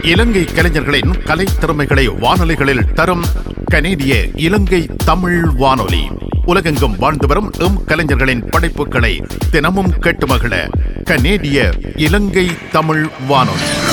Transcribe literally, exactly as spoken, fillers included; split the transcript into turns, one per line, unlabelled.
இலங்கை கலைஞர்களின் கலைத் திறமைகளை வானொலிகளில் தரும் கனேடிய இலங்கை தமிழ் வானொலி. உலகெங்கும் வாழ்ந்து வரும் எம் கலைஞர்களின் படைப்புகளை தினமும் கேட்டு மகிழ கனேடிய இலங்கை தமிழ் வானொலி.